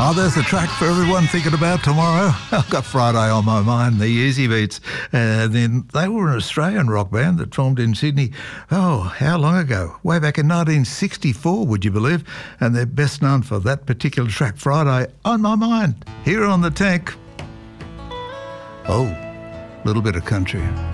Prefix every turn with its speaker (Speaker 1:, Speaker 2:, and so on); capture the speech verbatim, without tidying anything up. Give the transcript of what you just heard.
Speaker 1: Oh, there's the track for everyone thinking about tomorrow. I've got Friday on my mind, the Easy Beats. Uh, then they were an Australian rock band that formed in Sydney, oh, how long ago? Way back in nineteen sixty-four, would you believe? And they're best known for that particular track, Friday on my mind, here on The Tank. Oh, little bit of country.